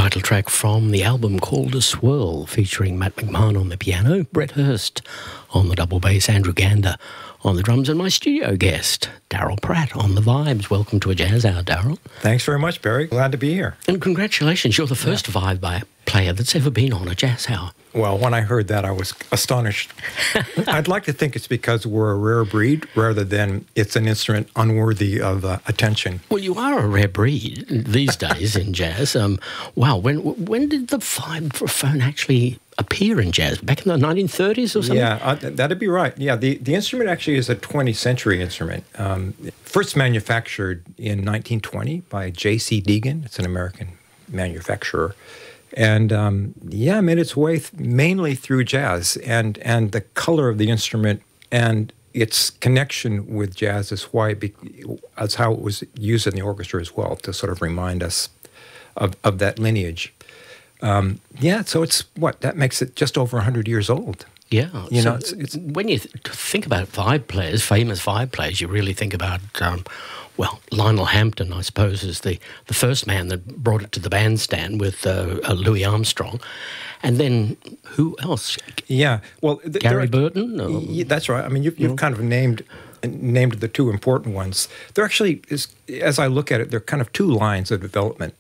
title track from the album called A Swirl, featuring Matt McMahon on the piano, Brett Hurst on the double bass, Andrew Gander on the drums, and my studio guest, Daryl Pratt, on the vibes. Welcome to A Jazz Hour, Daryl. Thanks very much, Barry. Glad to be here. And congratulations, you're the first vibe player that's ever been on A Jazz Hour. Well, when I heard that, I was astonished. I'd like to think it's because we're a rare breed rather than it's an instrument unworthy of attention. Well, you are a rare breed these days in jazz. Wow, when did the vibraphone actually appear in jazz? Back in the 1930s or something? Yeah, that'd be right. Yeah, the instrument actually is a 20th century instrument. First manufactured in 1920 by J.C. Deegan. It's an American manufacturer. And, made its way mainly through jazz. And the color of the instrument and its connection with jazz is that's how it was used in the orchestra as well, to sort of remind us of that lineage. So that makes it just over 100 years old. Yeah. It's when you think about vibe players, famous vibe players, you really think about, Lionel Hampton, I suppose, is the first man that brought it to the bandstand with Louis Armstrong. And then who else? Yeah. Well, Gary Burton? That's right. I mean, you've kind of named the two important ones. There actually is, as I look at it, there are kind of two lines of development.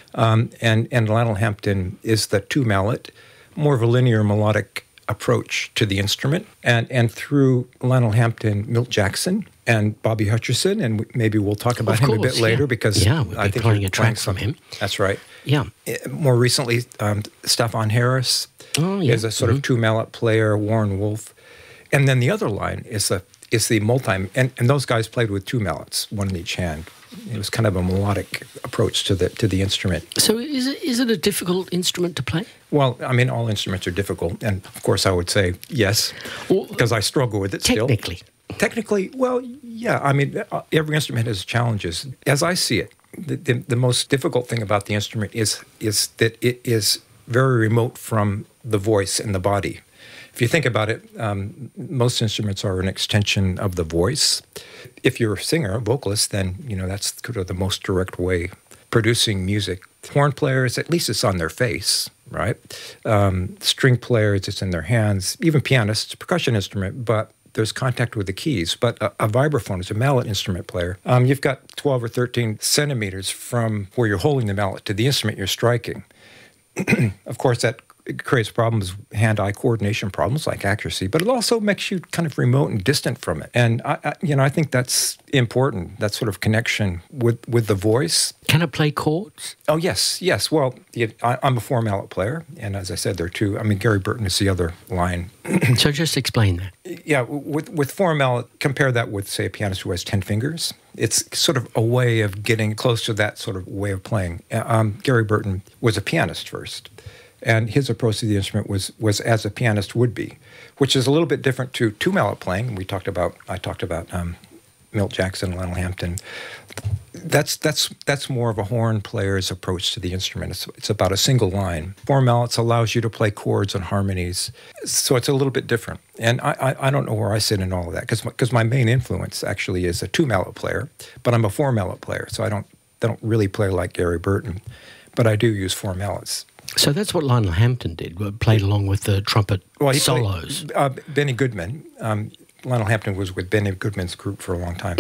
And Lionel Hampton is the two-mallet, more of a linear melodic approach to the instrument. And through Lionel Hampton, Milt Jackson and Bobby Hutcherson, and maybe we'll talk about him a bit later because I think playing a track from him. That's right. Yeah. More recently, Stefan Harris is a sort of two-mallet player, Warren Wolf. And then the other line is the multi, and those guys played with two mallets, one in each hand. It was kind of a melodic approach to the instrument. So is it a difficult instrument to play? Well, I mean, all instruments are difficult, and of course I would say yes, because I struggle with it still. Technically, well, yeah. I mean, every instrument has challenges. As I see it, the most difficult thing about the instrument is that it is very remote from the voice and the body. If you think about it, most instruments are an extension of the voice. If you're a singer, a vocalist, then that's sort of the most direct way producing music. Horn players, at least it's on their face, right? String players, it's in their hands. Even pianists, percussion instrument, but there's contact with the keys. But a vibraphone is a mallet instrument player. You've got 12 or 13 centimeters from where you're holding the mallet to the instrument you're striking. Of course, that creates problems, hand-eye coordination problems like accuracy, but it also makes you kind of remote and distant from it. And I think that's important, that sort of connection with the voice. Can it play chords? Oh, yes. Well, I'm a four-mallet player, and as I said, there are two. I mean, Gary Burton is the other line. So just explain that. Yeah, with four-mallet, compare that with, say, a pianist who has 10 fingers. It's sort of a way of getting close to that sort of way of playing. Gary Burton was a pianist first. And his approach to the instrument was as a pianist would be, which is a little bit different to two-mallet playing. I talked about Milt Jackson, Lionel Hampton. That's more of a horn player's approach to the instrument. It's about a single line. Four mallets allows you to play chords and harmonies, so it's a little bit different. And I don't know where I sit in all of that because my main influence actually is a two-mallet player, but I'm a four-mallet player, so I don't really play like Gary Burton, but I do use four mallets. So that's what Lionel Hampton did, played along with the trumpet solos. Benny Goodman. Lionel Hampton was with Benny Goodman's group for a long time.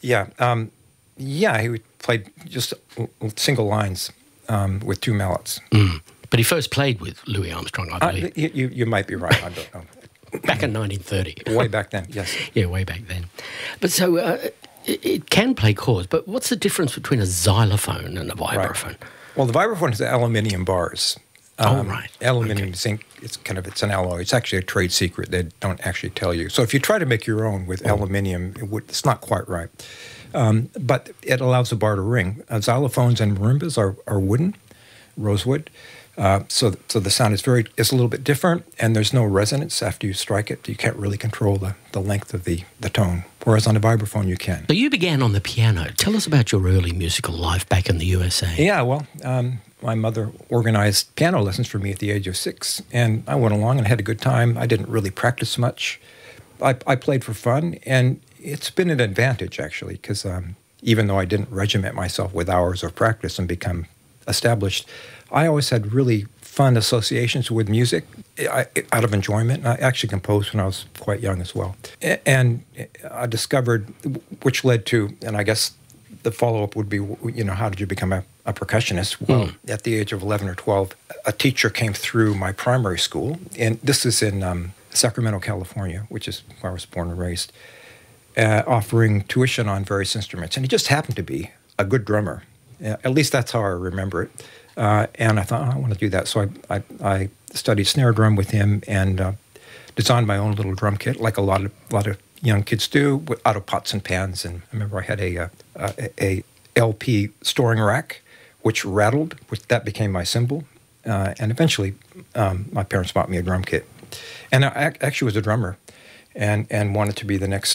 He played just single lines with two mallets. But he first played with Louis Armstrong, I believe. You might be right, I don't know. Back in 1930. Way back then, yes. Yeah, way back then. But so it can play chords, but what's the difference between a xylophone and a vibraphone? Right. Well, the vibraphone is aluminium bars. Right. Aluminium zinc, it's an alloy. It's actually a trade secret. They don't actually tell you. So if you try to make your own with aluminium, it's not quite right. But it allows the bar to ring. Xylophones and marimbas are wooden, rosewood. So the sound is a little bit different, and there's no resonance after you strike it. You can't really control the length of the tone, whereas on a vibraphone you can. So you began on the piano. Tell us about your early musical life back in the USA. Yeah, well, my mother organized piano lessons for me at the age of 6, and I went along and had a good time. I didn't really practice much. I played for fun, and it's been an advantage, actually, because even though I didn't regiment myself with hours of practice and become established, I always had really fun associations with music out of enjoyment. I actually composed when I was quite young as well. And I discovered, which led to, and I guess the follow-up would be, how did you become a percussionist? Well, at the age of 11 or 12, a teacher came through my primary school, and this is in Sacramento, California, which is where I was born and raised, offering tuition on various instruments. And he just happened to be a good drummer. At least that's how I remember it. And I thought, I want to do that. So I studied snare drum with him and designed my own little drum kit, like a lot of young kids do, out of pots and pans. And I remember I had a LP storing rack, which rattled, which that became my cymbal. And eventually, my parents bought me a drum kit. And I actually was a drummer and wanted to be the next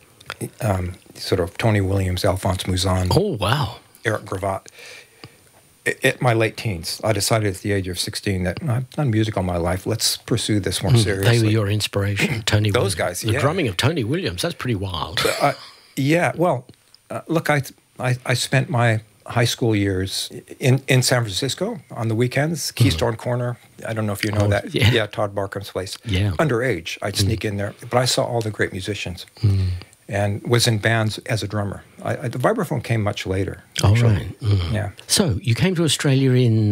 sort of Tony Williams, Alphonse Mouzon. Oh, wow. Eric Gravatt. At my late teens, I decided at the age of 16 that I've done music all my life. Let's pursue this more seriously. They were your inspiration, Tony Williams. Those guys, yeah. The drumming of Tony Williams, that's pretty wild. Yeah, well, look, I spent my high school years in San Francisco on the weekends, Keystone Corner. I don't know if you know that. Yeah, Todd Barkham's place. Yeah. Underage, I'd sneak in there. But I saw all the great musicians and was in bands as a drummer. The vibraphone came much later. Oh, right. Yeah. So you came to Australia in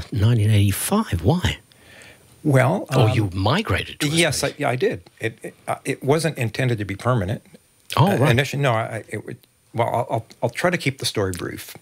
1985. Why? Well... you migrated to Australia. Yes, I did. It wasn't intended to be permanent. Oh, right. Initially, no, well, I'll try to keep the story brief.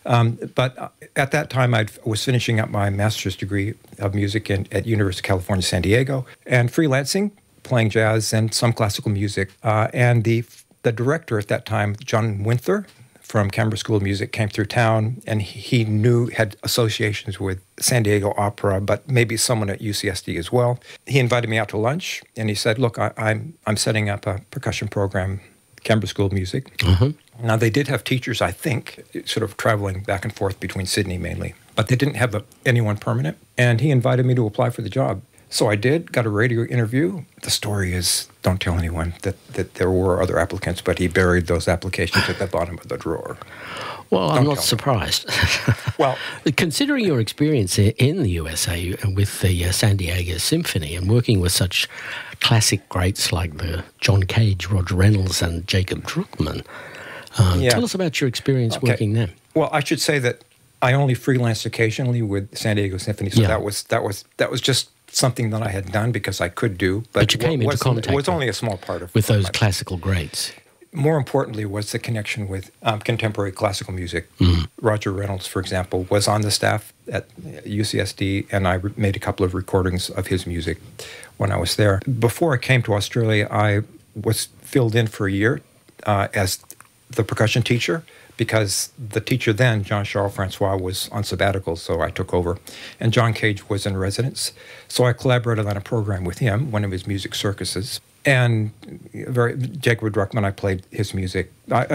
But at that time, I was finishing up my master's degree of music at University of California, San Diego, and freelancing, playing jazz and some classical music. And the director at that time, John Winther, from Canberra School of Music, came through town, and he had associations with San Diego Opera, but maybe someone at UCSD as well. He invited me out to lunch, and he said, look, I'm setting up a percussion program, Canberra School of Music. Now, they did have teachers, I think, sort of traveling back and forth between Sydney mainly, but they didn't have anyone permanent, and he invited me to apply for the job. So I did, got a radio interview. The story is, don't tell anyone, that there were other applicants, but he buried those applications at the bottom of the drawer. Well, I'm not surprised. Well, considering your experience in the USA with the San Diego Symphony and working with such classic greats like the John Cage, Roger Reynolds, and Jacob Druckmann, tell us about your experience working there. Well, I should say that I only freelanced occasionally with San Diego Symphony, so that was just something that I had done because I could do. But you came into contact. It was only a small part of with those classical greats. More importantly was the connection with contemporary classical music. Roger Reynolds, for example, was on the staff at UCSD, and I made a couple of recordings of his music when I was there. Before I came to Australia, I was filled in for a year as the percussion teacher, because the teacher then, Jean-Charles Francois, was on sabbatical, so I took over. And John Cage was in residence. So I collaborated on a program with him, one of his music circuses. And Jacob Druckmann, I played his music.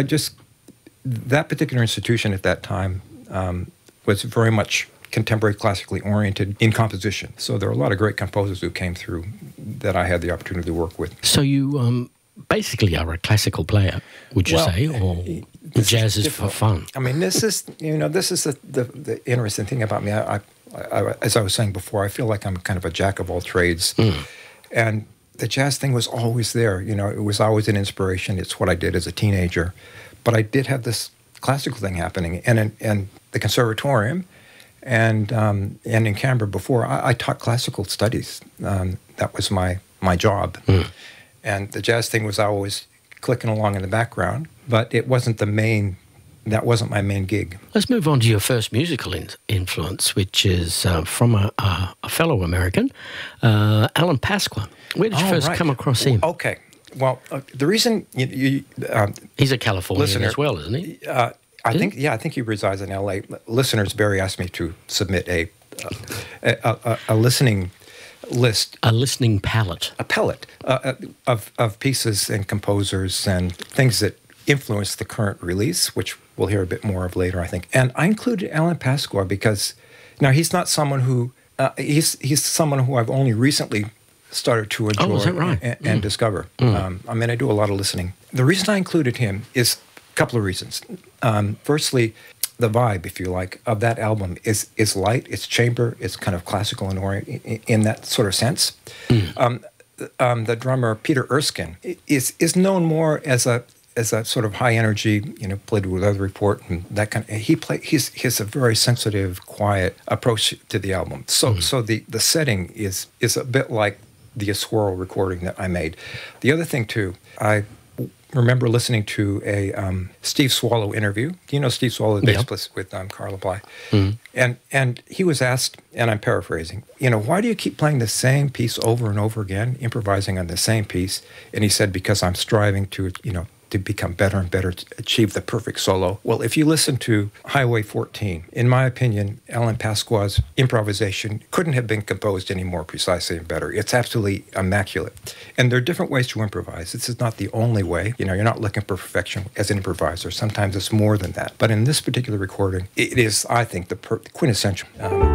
That particular institution at that time was very much contemporary classically oriented in composition. So there were a lot of great composers who came through that I had the opportunity to work with. So you basically are a classical player, would you say, or jazz is for fun? I mean, this is the interesting thing about me. I, as I was saying before, I feel like I'm kind of a jack of all trades, and the jazz thing was always there. It was always an inspiration. It's what I did as a teenager, but I did have this classical thing happening, and in the conservatorium, and in Canberra before, I taught classical studies. That was my job. And the jazz thing was always clicking along in the background, but it wasn't that wasn't my main gig. Let's move on to your first musical influence, which is from a fellow American, Alan Pasqua. Where did you first come across him? Okay. Well, the reason he's a Californian as well, isn't he? I think he resides in L.A. Listeners, Barry asked me to submit a listening list. A listening palette. A palette of pieces and composers and things that influence the current release, which we'll hear a bit more of later, I think. And I included Alan Pasqua because, now he's not someone who, he's someone who I've only recently started to enjoy is that right? and discover. I do a lot of listening. The reason I included him is a couple of reasons. Firstly, the vibe, if you like, of that album is light, it's chamber, it's kind of classical in that sort of sense. The drummer Peter Erskine is known more as a sort of high energy, played with Weather Report and that kind of. He's a very sensitive, quiet approach to the album. So the setting is a bit like the Swirl recording that I made. The other thing too, I remember listening to a Steve Swallow interview. Do you know Steve Swallow, the bass player with Carla Bly? And he was asked, and I'm paraphrasing, why do you keep playing the same piece over and over again, improvising on the same piece? And he said, because I'm striving to, to become better and better, to achieve the perfect solo. Well, if you listen to Highway 14, in my opinion, Alan Pasqua's improvisation couldn't have been composed any more precisely and better. It's absolutely immaculate. And there are different ways to improvise. This is not the only way. You're not looking for perfection as an improviser. Sometimes it's more than that. But in this particular recording, it is, I think, the quintessential.